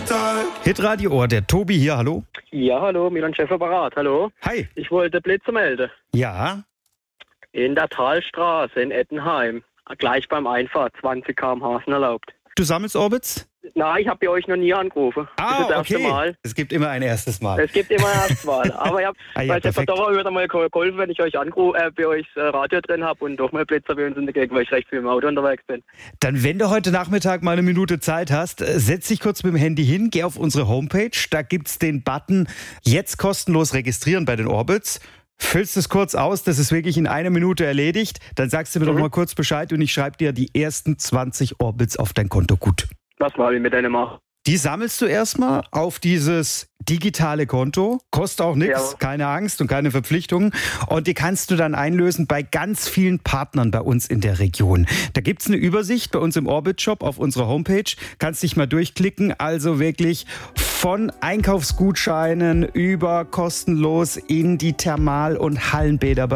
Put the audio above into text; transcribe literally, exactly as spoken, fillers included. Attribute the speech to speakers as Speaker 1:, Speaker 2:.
Speaker 1: Tag.
Speaker 2: Hitradio Ohr, der Tobi hier, hallo.
Speaker 3: Ja, hallo, Milan Schäfer-Barat, hallo.
Speaker 2: Hi.
Speaker 3: Ich wollte Blitze melden.
Speaker 2: Ja,
Speaker 3: In der Talstraße in Ettenheim. Gleich beim Einfahrt, zwanzig Kilometer pro Stunde sind erlaubt.
Speaker 2: du sammelst Orbits?
Speaker 3: Nein, ich habe bei euch noch nie angerufen.
Speaker 2: Ah,
Speaker 3: das ist das erste
Speaker 2: okay.
Speaker 3: Mal.
Speaker 2: Es gibt immer ein erstes Mal.
Speaker 3: Es gibt immer ein erstes Mal. Aber ich habe
Speaker 2: Ah, ja,
Speaker 3: weil ich hab
Speaker 2: perfekt.
Speaker 3: doch wieder mal geholfen, wenn ich euch anrufe, äh, bei euch äh, Radio drin habe und doch mal Blitzer bei uns in der Gegend, weil ich recht viel im Auto unterwegs bin.
Speaker 2: Dann, wenn du heute Nachmittag mal eine Minute Zeit hast, äh, setz dich kurz mit dem Handy hin, geh auf unsere Homepage, da gibt's den Button jetzt kostenlos registrieren bei den Orbits. Füllst es kurz aus, das ist wirklich in einer Minute erledigt. Dann sagst du mir
Speaker 3: Mhm.
Speaker 2: doch mal kurz Bescheid und ich schreibe dir die ersten zwanzig Orbits auf dein Konto gut.
Speaker 3: Was mal ich mit denen mache.
Speaker 2: Die sammelst du erstmal auf dieses digitale Konto. Kostet auch nichts,
Speaker 3: Ja.
Speaker 2: keine Angst und keine Verpflichtungen. Und die kannst du dann einlösen bei ganz vielen Partnern bei uns in der Region. Da gibt's eine Übersicht bei uns im Orbit-Shop auf unserer Homepage. Kannst dich mal durchklicken. Also wirklich von Einkaufsgutscheinen über kostenlos in die Thermal- und Hallenbäder bei